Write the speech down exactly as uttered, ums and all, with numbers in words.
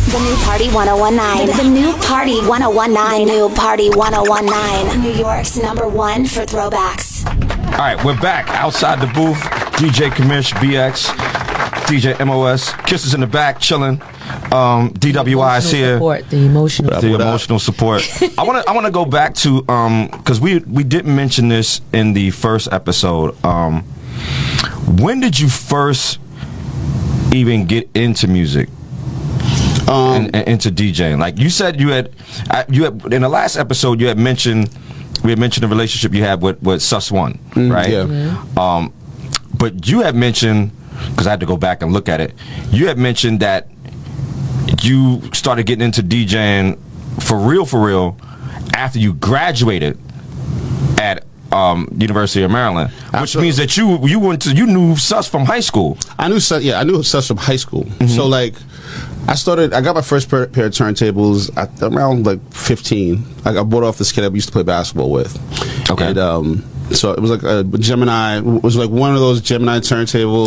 The new Party one oh one nine. The, the new Party one oh one nine. The new Party one oh one nine. New York's number one for throwbacks. All right, we're back outside the booth. D J Kamish, B X, D J M O S, Kisses in the back, chilling. Um, D W I is here. Support, the emotional, the emotional support. I want to, I want to go back to um, because we we didn't mention this in the first episode. Um, when did you first even get into music? Um, and, and into DJing, like you said, you had, uh, you had in the last episode, you had mentioned, we had mentioned the relationship you had with with Sus One, mm, right? Yeah. Mm-hmm. Um, but you had mentioned, because I had to go back and look at it, you had mentioned that you started getting into DJing for real, for real, after you graduated at um, University of Maryland, which Absolutely. means that you you went to you knew Sus from high school. I knew Sus, yeah, I knew Sus from high school. Mm-hmm. So like, I started. I got my first pair, pair of turntables at around like fifteen. I, I bought off this kid I used to play basketball with. Okay. And, um, so it was like a Gemini. It was like one of those Gemini turntables.